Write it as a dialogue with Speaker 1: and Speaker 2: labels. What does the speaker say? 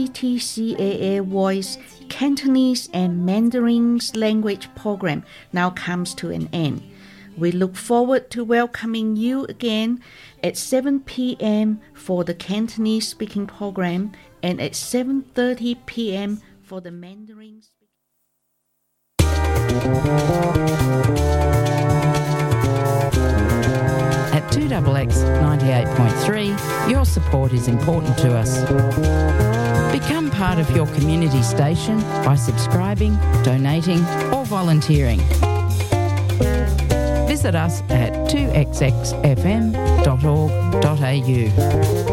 Speaker 1: CTCAA Voice Cantonese and Mandarin's language program now comes to an end. We look forward to welcoming you again at 7 p.m. for the Cantonese speaking program and at 7:30 p.m. for the Mandarin speaking.
Speaker 2: At 2XX 98.3, your support is important to us. Become part of your community station by subscribing, donating or volunteering. Visit us at 2xxfm.org.au.